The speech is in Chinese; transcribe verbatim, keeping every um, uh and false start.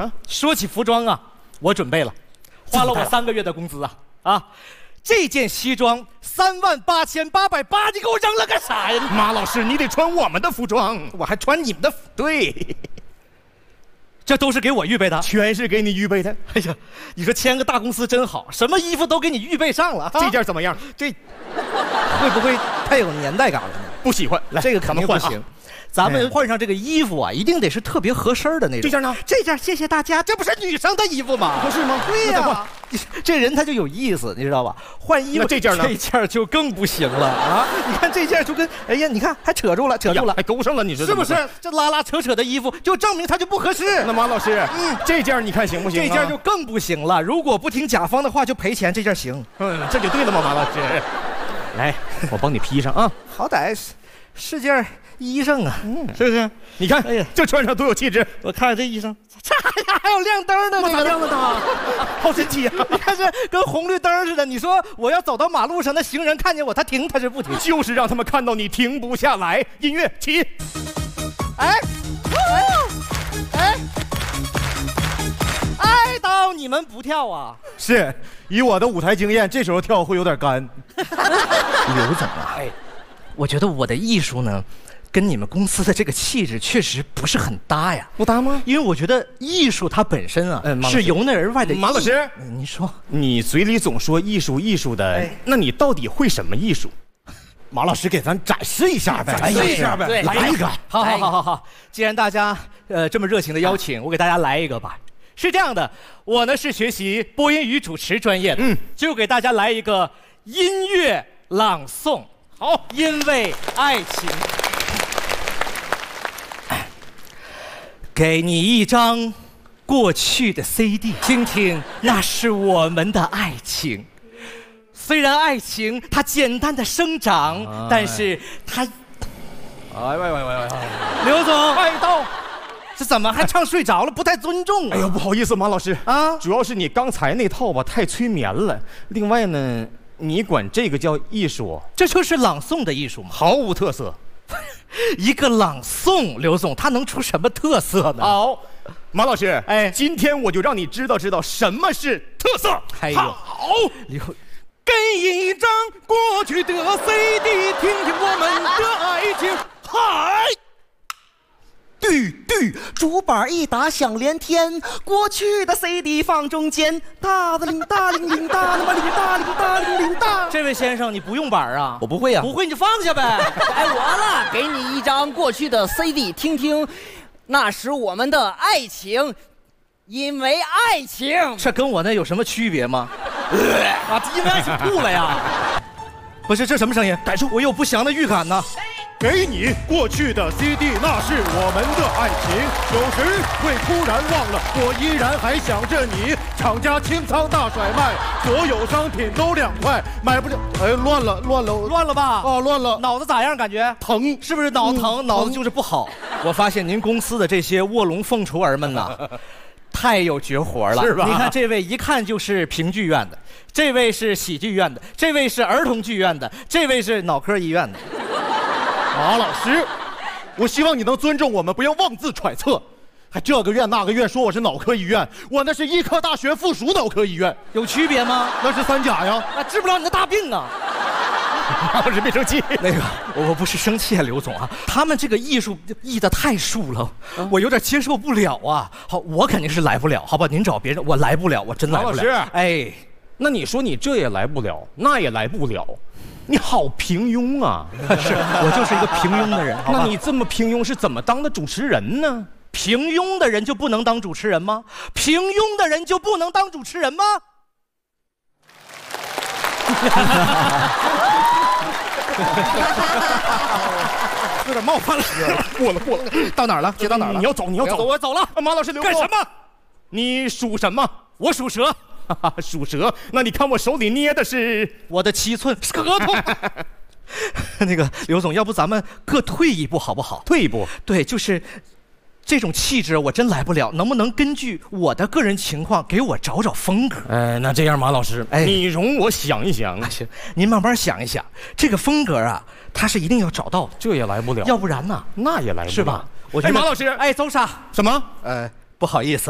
啊， 说起服装啊，我准备了，花了我三个月的工资啊啊！这件西装三万八千八百八，你给我扔了干啥呀？ 马老师，你得穿我们的服装， 我还穿你们的， 对， 这都是给我预备的， 全是给你预备的。 哎呀，你说签个大公司真好，什么衣服都给你预备上了。 这件怎么样？ 这会不会太有年代感了呢？ 不喜欢，来， 这个可能不行。 换啊咱们换上这个衣服啊，一定得是特别合身的那种。 这件呢？ 这件谢谢大家，这不是女生的衣服吗？ 不是吗？ 对呀、啊，这人他就有意思，你知道吧？换衣服， 那这件呢？ 这件就更不行了啊！你看这件就跟，哎呀，你看还扯住了，扯住了， 还勾上了，你说是不是？这拉拉扯扯的衣服，就证明它就不合适。 那马老师，嗯，这件你看行不行、啊？ 这件就更不行了。如果不听甲方的话，就赔钱。这件行， 嗯，这就对了嘛，马老师。来，我帮你披上啊， 好歹是是件衣裳啊， 嗯， 是不是？ 你看， 哎呀， 这穿上多有气质！ 我看看这衣裳，这还还有亮灯的， 那咋亮了呢？好神奇啊！ 你看这跟红绿灯似的。你说我要走到马路上，那行人看见我，他停他是不停？ 就是让他们看到你停不下来。音乐起！ 哎哎哎！爱到你们不跳啊？ 是，以我的舞台经验，这时候跳会有点干。 刘总啊，哎，我觉得我的艺术呢，跟你们公司的这个气质确实不是很搭呀。 不搭吗？ 因为我觉得艺术它本身啊，嗯、是由内而外的。 马老师， 您说， 你嘴里总说艺术艺术的，哎、那你到底会什么艺术？马老师给咱展示一下呗， 展示一下呗， 来一个。 好好好好好，既然大家呃这么热情的邀请，我给大家来一个吧。是这样的，我呢是学习播音与主持专业的，嗯，就给大家来一个音乐朗诵。好，因为爱情。给你一张过去的 C D， 听听那是我们的爱情。虽然爱情它简单的生长，哎、但是它……哎喂喂喂喂！刘总，快到！这怎么还唱睡着了？不太尊重啊！ 哎呦，不好意思，马老师啊， 主要是你刚才那套吧太催眠了。另外呢，你管这个叫艺术？ 这就是朗诵的艺术吗？ 毫无特色。 一个朗诵，刘总，他能出什么特色呢？ 好，马老师， 哎， 今天我就让你知道知道什么是特色。 哎呦， 好， 刘。 给一张过去的 C D， 听听我们的爱情。嗨， 嘟嘟，竹板一打响连天，过去的 C D 放中间，大的铃大铃铃大那么铃大铃大铃铃大。 这位先生，你不用板啊？ 我不会啊。 不会你就放下呗。 该我了，给你一张过去的 C D， 听听，那时我们的爱情。因为爱情， 这跟我那有什么区别吗？啊，因为爱情吐了呀！不是，这什么声音？感受，我有不祥的预感呢。 给你过去的 C D， 那是我们的爱情。有时会突然忘了，我依然还想着你。厂家清仓大甩卖，所有商品都两块，买不了。哎，乱了，乱了， 乱了吧？ 啊，乱了。 脑子咋样？感觉疼， 是不是脑子疼？嗯、脑子就是不好。我发现您公司的这些卧龙凤雏儿们呐。太有绝活了， 是吧？ 你看这位一看就是评剧院的，这位是喜剧院的，这位是儿童剧院的，这位是脑科医院的。 马老师，我希望你能尊重我们，不要妄自揣测。还这个院那个院说我是脑科医院，我那是医科大学附属脑科医院， 有区别吗？ 那是三甲呀， 那治不了你的大病啊！ 马老师别生气， 那个我我不是生气啊，刘总啊，他们这个艺术艺的太素了，啊、我有点接受不了啊。好，我肯定是来不了，好吧？您找别人，我来不了，我真来不了。 马老师， 哎， 那你说你这也来不了，那也来不了，你好平庸啊！ 是我就是一个平庸的人，好吧？ 那你这么平庸是怎么当的主持人呢？ 平庸的人就不能当主持人吗？平庸的人就不能当主持人吗？有点冒犯了， 过了过了， 到哪儿了？接到哪儿了？ 你要走，你要走， 我走了。 马老师留干什么？ 你属什么？ 我属蛇。 属蛇？那你看我手里捏的是我的七寸合同。那个刘总，要不咱们各退一步好不好？ 退一步？ 对，就是这种气质我真来不了，能不能根据我的个人情况给我找找风格？ 呃，那这样，马老师，哎，你容我想一想。 啊、行，您慢慢想一想，这个风格啊，它是一定要找到的， 这也来不了， 要不然呢， 那也来不了， 是吧？我觉得， 哎，马老师， 哎，邹莎， 什么？ 呃，不好意思。